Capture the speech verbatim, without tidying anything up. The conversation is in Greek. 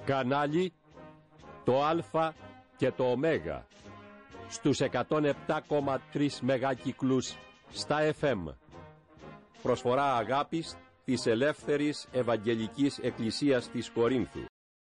Κανάλι το Α και το Ω στους εκατόν επτά κόμμα τρία μεγάκυκλους στα εφ εμ. Προσφορά αγάπης της Ελεύθερης Ευαγγελικής Εκκλησίας της Κορίνθου.